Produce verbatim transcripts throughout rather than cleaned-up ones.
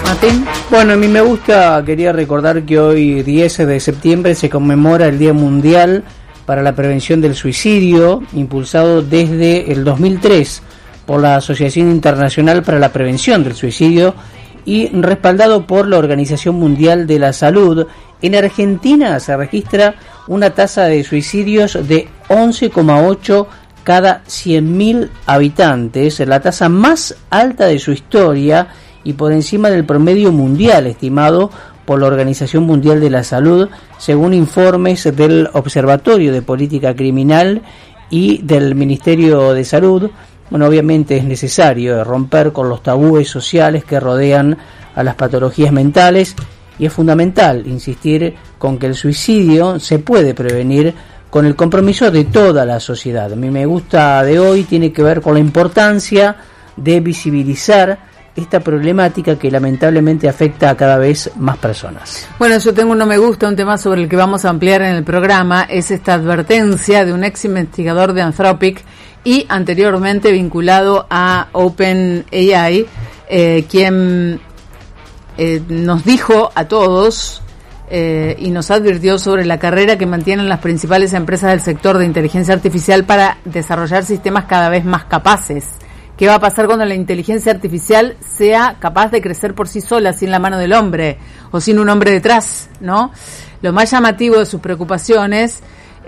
Martín. Bueno, a mí me gusta, quería recordar que hoy diez de septiembre se conmemora el Día Mundial para la Prevención del Suicidio, impulsado desde el dos mil tres por la Asociación Internacional para la Prevención del Suicidio y respaldado por la Organización Mundial de la Salud. En Argentina se registra una tasa de suicidios de once coma ocho cada cien mil habitantes, la tasa más alta de su historia y por encima del promedio mundial estimado por la Organización Mundial de la Salud, según informes del Observatorio de Política Criminal y del Ministerio de Salud. Bueno, obviamente es necesario romper con los tabúes sociales que rodean a las patologías mentales y es fundamental insistir con que el suicidio se puede prevenir con el compromiso de toda la sociedad. A mí me gusta de hoy tiene que ver con la importancia de visibilizar esta problemática que lamentablemente afecta a cada vez más personas. Bueno, yo tengo un no me gusta, un tema sobre el que vamos a ampliar en el programa, es esta advertencia de un ex investigador de Anthropic y anteriormente vinculado a OpenAI, eh, quien eh, nos dijo a todos eh, y nos advirtió sobre la carrera que mantienen las principales empresas del sector de inteligencia artificial para desarrollar sistemas cada vez más capaces. ¿Qué va a pasar cuando la inteligencia artificial sea capaz de crecer por sí sola, sin la mano del hombre, o sin un hombre detrás, ¿no? Lo más llamativo de sus preocupaciones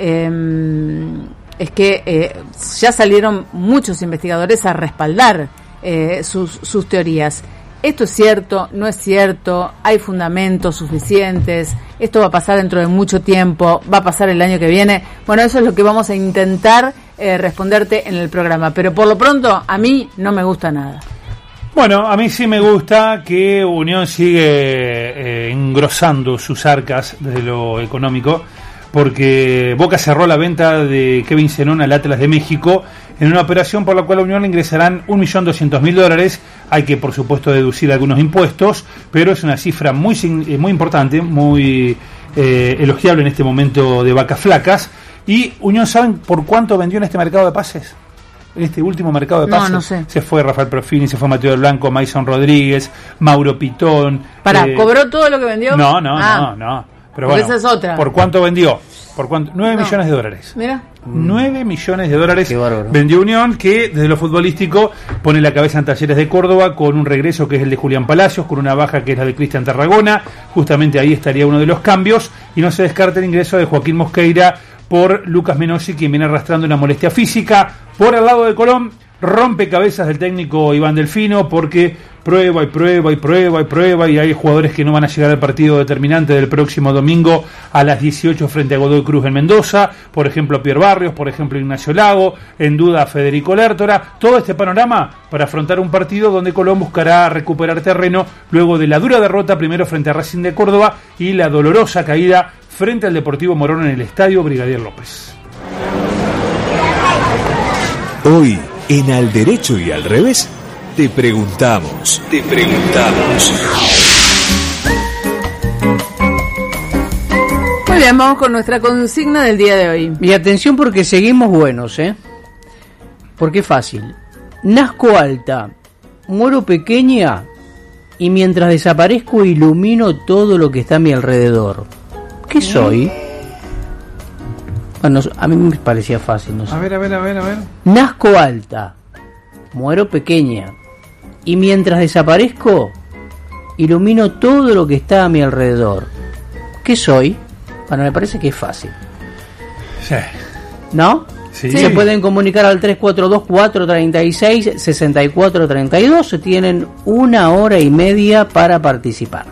eh, es que eh, ya salieron muchos investigadores a respaldar eh, sus, sus teorías. Esto es cierto, no es cierto, hay fundamentos suficientes, esto va a pasar dentro de mucho tiempo, va a pasar el año que viene. Bueno, eso es lo que vamos a intentar eh, responderte en el programa, pero por lo pronto a mí no me gusta nada. Bueno, a mí sí me gusta que Unión sigue eh, engrosando sus arcas desde lo económico, porque Boca cerró la venta de Kevin Zenón al Atlas de México en una operación por la cual a Unión le ingresarán un millón doscientos mil dólares. Hay que, por supuesto, deducir algunos impuestos, pero es una cifra muy muy importante, muy eh, elogiable en este momento de vacas flacas. Y Unión, ¿saben por cuánto vendió en este mercado de pases? En este último mercado de pases. No, no sé. Se fue Rafael Profini, se fue Mateo del Blanco, Mason Rodríguez, Mauro Pitón. Pará, eh, ¿cobró todo lo que vendió? No, no, ah. no, no. Pero bueno, esa es otra. ¿Por cuánto vendió? ¿Por cuánto? nueve no. millones de dólares. Mira. nueve millones de dólares Qué bárbaro. vendió Unión, que desde lo futbolístico pone la cabeza en Talleres de Córdoba, con un regreso que es el de Julián Palacios, con una baja que es la de Cristian Tarragona. Justamente ahí estaría uno de los cambios, y no se descarta el ingreso de Joaquín Mosqueira por Lucas Menossi, quien viene arrastrando una molestia física. Por el lado de Colón, rompecabezas del técnico Iván Delfino, porque prueba y prueba y prueba y prueba, y hay jugadores que no van a llegar al partido determinante del próximo domingo a las dieciocho frente a Godoy Cruz en Mendoza. Por ejemplo, Pierre Barrios, por ejemplo, Ignacio Lago, en duda Federico Lertora. Todo este panorama para afrontar un partido donde Colón buscará recuperar terreno luego de la dura derrota primero frente a Racing de Córdoba y la dolorosa caída frente al Deportivo Morón en el Estadio Brigadier López. Hoy, en Al Derecho y Al Revés, te preguntamos, te preguntamos. Muy bien, vamos con nuestra consigna del día de hoy. Y atención porque seguimos buenos, ¿eh? Porque es fácil. Nazco alta, muero pequeña y mientras desaparezco ilumino todo lo que está a mi alrededor. ¿Qué soy? Bueno, a mí me parecía fácil, no sé. A ver, a ver, a ver, a ver. Nazco alta, muero pequeña y mientras desaparezco ilumino todo lo que está a mi alrededor. ¿Qué soy? Bueno, me parece que es fácil. Sí. ¿No? Sí. Se pueden comunicar al tres cuatro dos, cuatro tres seis, seis cuatro tres dos. Tienen una hora y media para participar.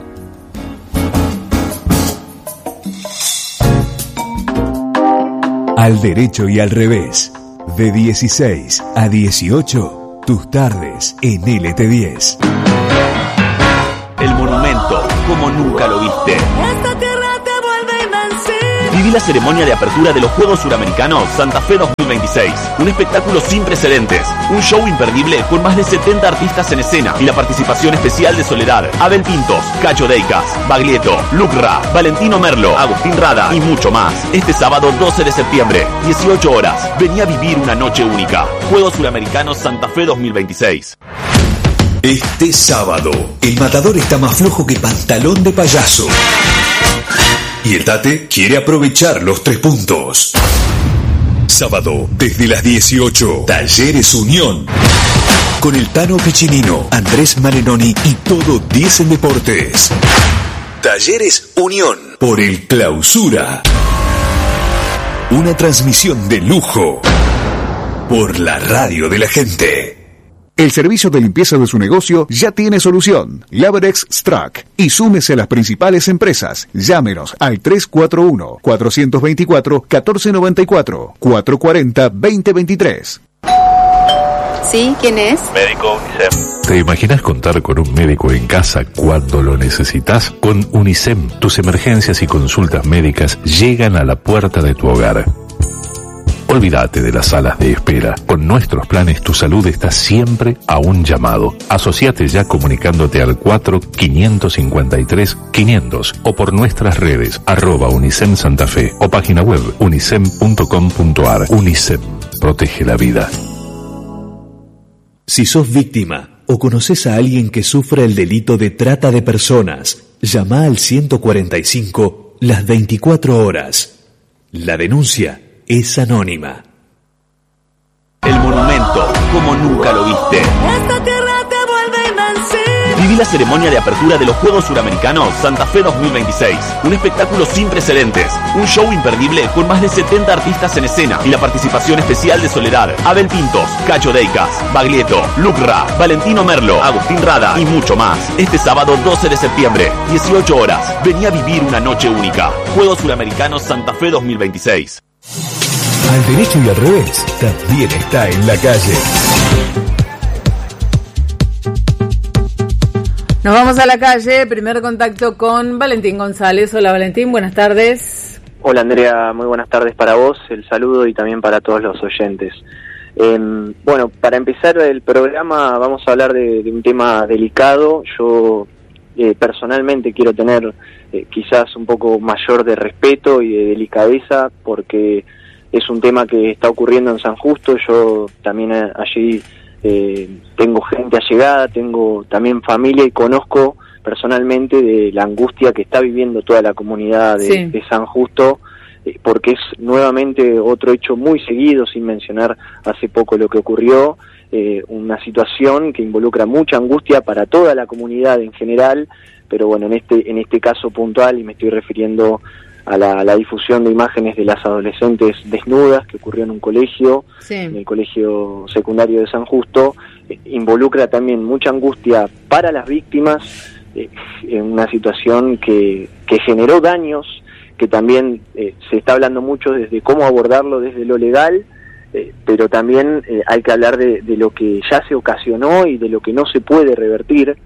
Al Derecho y Al Revés, de dieciséis a dieciocho, tus tardes en L T diez. El monumento, como nunca lo viste. Esta tierra te vuelve invencible. Viví la ceremonia de apertura de los Juegos Suramericanos Santa Fe dos mil veintiséis. Un espectáculo sin precedentes. Un show imperdible con más de setenta artistas en escena y la participación especial de Soledad, Abel Pintos, Cacho Deicas, Baglietto, Lucra, Valentino Merlo, Agustín Rada y mucho más. Este sábado doce de septiembre, dieciocho horas. Vení a vivir una noche única. Juegos Suramericanos Santa Fe dos mil veintiséis. Este sábado, el Matador está más flojo que pantalón de payaso. Y el Tate quiere aprovechar los tres puntos. Sábado, desde las dieciocho, Talleres Unión. Con el Tano Piccinino, Andrés Marenoni y todo diez en Deportes. Talleres Unión, por el Clausura. Una transmisión de lujo, por la radio de la gente. El servicio de limpieza de su negocio ya tiene solución. Laverex Strack. Y súmese a las principales empresas. Llámenos al tres cuatro uno, cuatro dos cuatro, uno cuatro nueve cuatro, cuatro cuatro cero, dos cero dos tres. ¿Sí? ¿Quién es? Médico UNICEF. ¿Te imaginas contar con un médico en casa cuando lo necesitas? Con UNICEF, tus emergencias y consultas médicas llegan a la puerta de tu hogar. Olvídate de las salas de espera. Con nuestros planes tu salud está siempre a un llamado. Asociate ya comunicándote al cuatro cinco cinco tres quinientos o por nuestras redes arroba Unicem Santa Fe o página web unicem punto com punto ar. Unicem, protege la vida. Si sos víctima o conoces a alguien que sufre el delito de trata de personas, llama al ciento cuarenta y cinco las veinticuatro horas. La denuncia es anónima. El monumento, como nunca lo viste. Esta tierra te vuelve invencible. Viví la ceremonia de apertura de los Juegos Suramericanos Santa Fe dos mil veintiséis. Un espectáculo sin precedentes. Un show imperdible con más de setenta artistas en escena y la participación especial de Soledad, Abel Pintos, Cacho Deicas, Baglietto, Lucra, Valentino Merlo, Agustín Rada y mucho más. Este sábado doce de septiembre, dieciocho horas. Vení a vivir una noche única. Juegos Suramericanos Santa Fe dos mil veintiséis. Al derecho y al revés, también está en la calle. Nos vamos a la calle, primer contacto con Valentín González. Hola Valentín, buenas tardes. Hola Andrea, muy buenas tardes para vos, el saludo y también para todos los oyentes. Eh, bueno, para empezar el programa vamos a hablar de, de un tema delicado. Yo eh, personalmente quiero tener eh, quizás un poco mayor de respeto y de delicadeza porque es un tema que está ocurriendo en San Justo. Yo también allí eh, tengo gente allegada, tengo también familia y conozco personalmente de la angustia que está viviendo toda la comunidad de, sí. de San Justo, eh, porque es nuevamente otro hecho muy seguido, sin mencionar hace poco lo que ocurrió, eh, una situación que involucra mucha angustia para toda la comunidad en general, pero bueno, en este, en este caso puntual, y me estoy refiriendo a la, a la difusión de imágenes de las adolescentes desnudas que ocurrió en un colegio, sí. en el colegio secundario de San Justo, eh, involucra también mucha angustia para las víctimas, eh, en una situación que, que generó daños, que también eh, se está hablando mucho desde cómo abordarlo desde lo legal, eh, pero también eh, hay que hablar de, de lo que ya se ocasionó y de lo que no se puede revertir.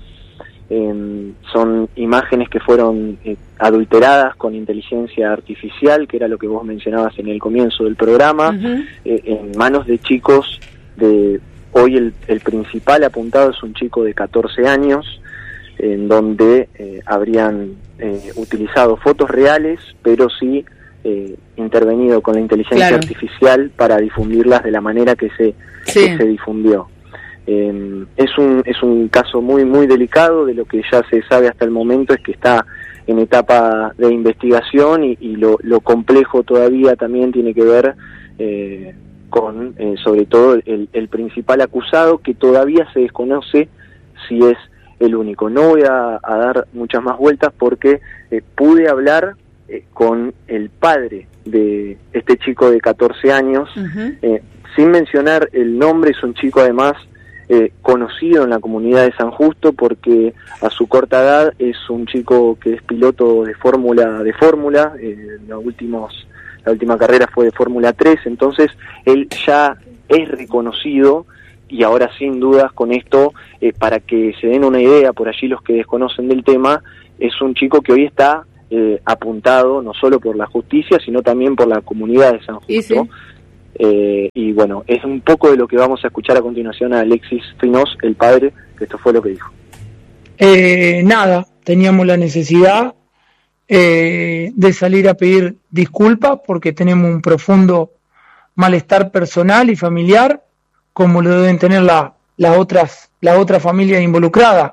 Eh, son imágenes que fueron eh, adulteradas con inteligencia artificial, que era lo que vos mencionabas en el comienzo del programa, uh-huh. eh, en manos de chicos de hoy el, el principal apuntado es un chico de catorce años, en donde eh, habrían eh, utilizado fotos reales, pero sí eh, intervenido con la inteligencia claro. artificial para difundirlas de la manera que se, sí. que se difundió. Eh, es un es un caso muy muy delicado. De lo que ya se sabe hasta el momento es que está en etapa de investigación y, y lo, lo complejo todavía también tiene que ver eh, con eh, sobre todo el, el principal acusado, que todavía se desconoce si es el único. No voy a, a dar muchas más vueltas porque eh, pude hablar eh, con el padre de este chico de catorce años, uh-huh. eh, sin mencionar el nombre. Es un chico además Eh, conocido en la comunidad de San Justo porque a su corta edad es un chico que es piloto de fórmula de fórmula, eh, los últimos, la última carrera fue de Fórmula tres, entonces él ya es reconocido. Y ahora sin dudas con esto, eh, para que se den una idea por allí los que desconocen del tema, es un chico que hoy está eh, apuntado no solo por la justicia sino también por la comunidad de San Justo. ¿Y sí? Eh, y bueno, es un poco de lo que vamos a escuchar a continuación a Alexis Finós, el padre, que esto fue lo que dijo. Eh, nada, teníamos la necesidad eh, de salir a pedir disculpas porque tenemos un profundo malestar personal y familiar, como lo deben tener la, las otras, las otras familias involucradas.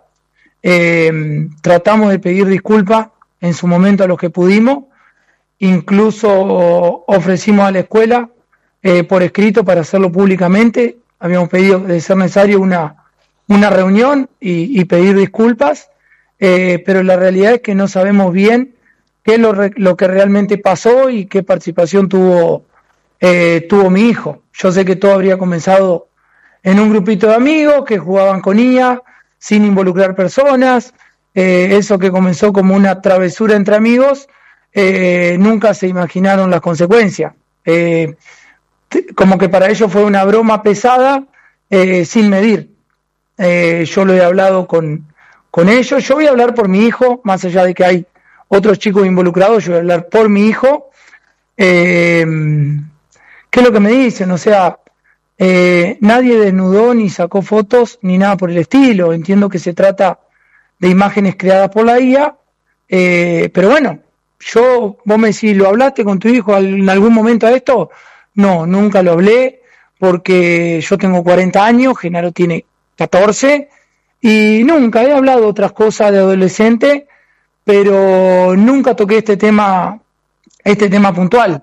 Eh, tratamos de pedir disculpas en su momento a los que pudimos, incluso ofrecimos a la escuela eh, por escrito para hacerlo públicamente. Habíamos pedido, de ser necesario, una, una reunión y, y pedir disculpas, eh, pero la realidad es que no sabemos bien qué es lo, lo que realmente pasó y qué participación tuvo, eh, tuvo mi hijo. Yo sé que todo habría comenzado en un grupito de amigos que jugaban con I A, sin involucrar personas, eh, eso que comenzó como una travesura entre amigos, eh, nunca se imaginaron las consecuencias. Eh, t- como que para ellos fue una broma pesada, eh, sin medir. Eh, yo lo he hablado con, con ellos, yo voy a hablar por mi hijo, más allá de que hay otros chicos involucrados, yo voy a hablar por mi hijo. Eh, ¿Qué es lo que me dicen? O sea, Eh, nadie desnudó ni sacó fotos ni nada por el estilo. Entiendo que se trata de imágenes creadas por la I A, eh, pero bueno, yo, vos me decís, ¿lo hablaste con tu hijo en algún momento a esto? No, nunca lo hablé, porque yo tengo cuarenta años, Genaro tiene catorce, y nunca he hablado otras cosas de adolescente, pero nunca toqué este tema, este tema puntual.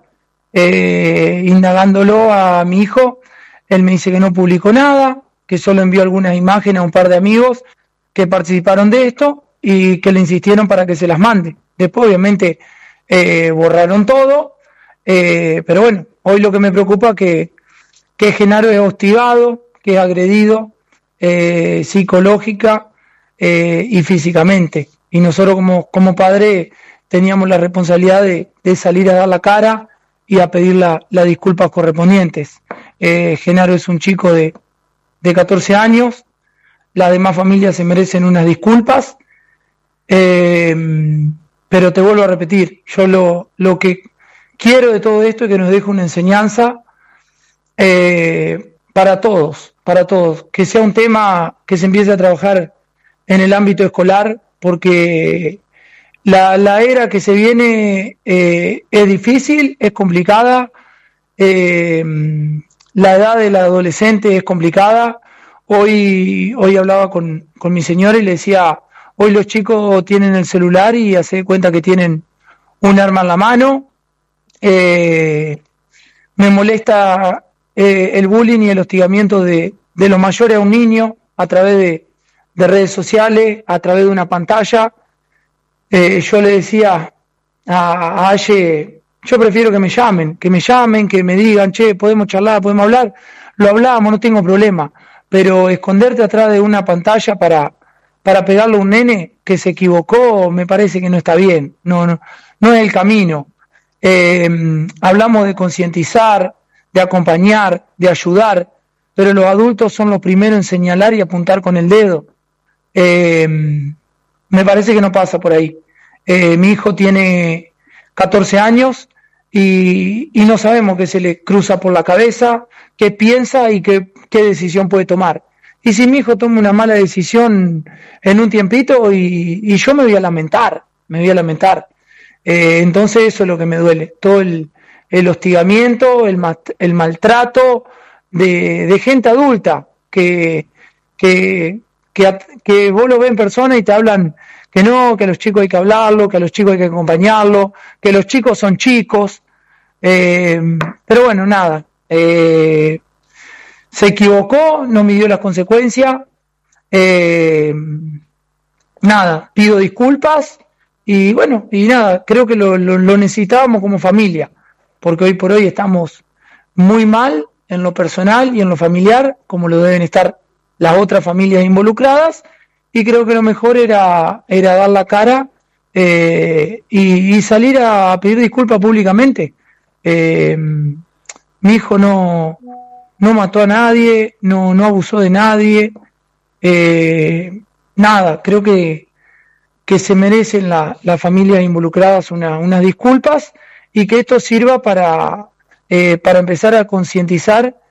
Eh, indagándolo a mi hijo, él me dice que no publicó nada, que solo envió algunas imágenes a un par de amigos que participaron de esto y que le insistieron para que se las mande. Después, obviamente, eh, borraron todo, eh, pero bueno, hoy lo que me preocupa es que, que Genaro es hostigado, que es agredido eh, psicológica eh, y físicamente. Y nosotros como, como padres teníamos la responsabilidad de, de salir a dar la cara y a pedir las la disculpas correspondientes. Eh, Genaro es un chico de, de catorce años, las demás familias se merecen unas disculpas, eh, pero te vuelvo a repetir, yo lo, lo que quiero de todo esto es que nos deje una enseñanza eh, para todos, para todos, que sea un tema que se empiece a trabajar en el ámbito escolar, porque la, la era que se viene eh, es difícil, es complicada, eh, la edad del adolescente es complicada. Hoy, hoy hablaba con, con mi señora y le decía, hoy los chicos tienen el celular y hace cuenta que tienen un arma en la mano. Eh, me molesta eh, el bullying y el hostigamiento de, de los mayores a un niño a través de, de redes sociales, a través de una pantalla. Eh, yo le decía a, a Aye, yo prefiero que me llamen, que me llamen, que me digan, che, podemos charlar, podemos hablar, lo hablamos, no tengo problema, pero esconderte atrás de una pantalla para, para pegarle a un nene que se equivocó, me parece que no está bien, no, no, no es el camino. Eh, hablamos de concientizar, de acompañar, de ayudar, pero los adultos son los primeros en señalar y apuntar con el dedo. Eh, me parece que no pasa por ahí. Eh, mi hijo tiene catorce años y, y no sabemos qué se le cruza por la cabeza, qué piensa y qué, qué decisión puede tomar. Y si mi hijo toma una mala decisión en un tiempito y, y yo me voy a lamentar, me voy a lamentar. Eh, entonces eso es lo que me duele, todo el, el hostigamiento, el, el maltrato de, de gente adulta que, que, que, que vos lo ves en persona y te hablan que no, que a los chicos hay que hablarlo, que a los chicos hay que acompañarlo, que los chicos son chicos, eh, pero bueno, nada, eh, se equivocó, no midió las consecuencias, eh, nada, pido disculpas y bueno, y nada, creo que lo, lo, lo necesitábamos como familia, porque hoy por hoy estamos muy mal en lo personal y en lo familiar, como lo deben estar las otras familias involucradas, y creo que lo mejor era, era dar la cara eh, y, y salir a pedir disculpas públicamente. Eh, mi hijo no, no mató a nadie, no, no abusó de nadie, eh, nada, creo que, que se merecen la, las familias involucradas una, unas disculpas y que esto sirva para, eh, para empezar a concientizar